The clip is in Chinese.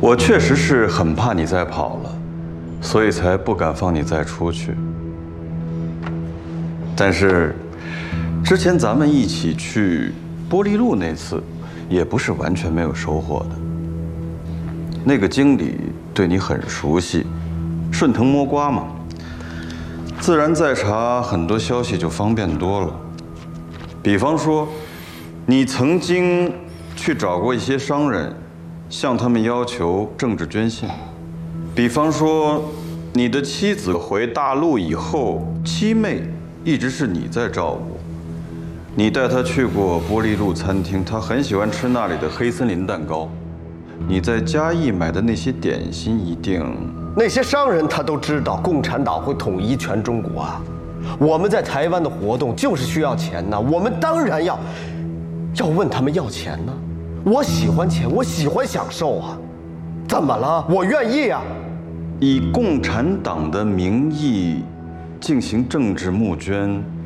我确实是很怕你再跑了，所以才不敢放你再出去。但是，之前咱们一起去玻璃路那次，也不是完全没有收获的。那个经理对你很熟悉，顺藤摸瓜嘛，自然再查很多消息就方便多了。比方说，你曾经去找过一些商人，向他们要求政治捐献；比方说，你的妻子回大陆以后，七妹一直是你在照顾。你带她去过玻璃路餐厅，她很喜欢吃那里的黑森林蛋糕。你在嘉义买的那些点心，一定那些商人他都知道，共产党会统一全中国啊。我们在台湾的活动就是需要钱呐，我们当然要问他们要钱呢。我喜欢钱，我喜欢享受啊，怎么了？我愿意啊。 以共产党的名义进行政治募捐，